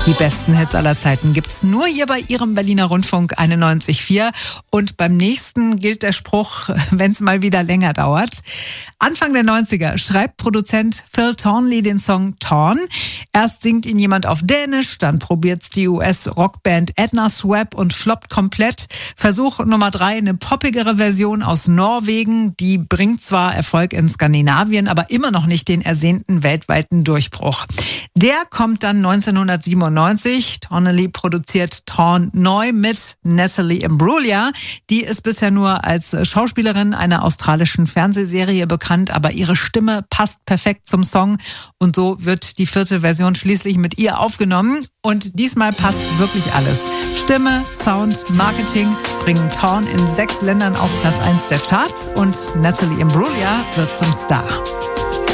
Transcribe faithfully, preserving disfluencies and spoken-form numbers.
Die besten Hits aller Zeiten gibt's nur hier bei Ihrem Berliner Rundfunk einundneunzig Komma vier. Und beim nächsten gilt der Spruch, wenn es mal wieder länger dauert. Anfang der neunziger schreibt Produzent Phil Thornley den Song Torn. Erst singt ihn jemand auf Dänisch, dann probiert's die U S-Rockband Edna Swap und floppt komplett. Versuch Nummer drei, eine poppigere Version aus Norwegen. Die bringt zwar Erfolg in Skandinavien, aber immer noch nicht den ersehnten weltweiten Durchbruch. Der kommt dann neunzehnhundertsiebenundneunzig. Thornley produziert Torn neu mit Natalie Imbruglia. Die ist bisher nur als Schauspielerin einer australischen Fernsehserie bekannt, aber ihre Stimme passt perfekt zum Song und so wird die vierte Version schließlich mit ihr aufgenommen und diesmal passt wirklich alles. Stimme, Sound, Marketing bringen Torn in sechs Ländern auf Platz eins der Charts und Natalie Imbruglia wird zum Star.